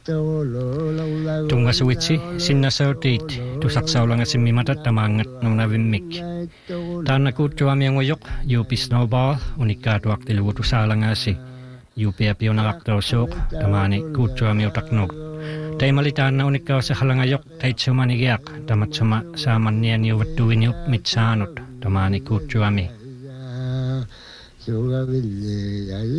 Tunga suwitsi sinna sautit tusaksaulanga simmimatat tamangat nunavimmik. Tanna kutsuami ngoyok yupi snowball unikkaatuak tiluutusalangasi. Yupi apionalaktausuk tamani kutsuami utaknok. Taimali taanna unikkaus halangayok taitsumanigiak tamatsuma saamannian yuvattuin mitsaanut tamani kutsuami.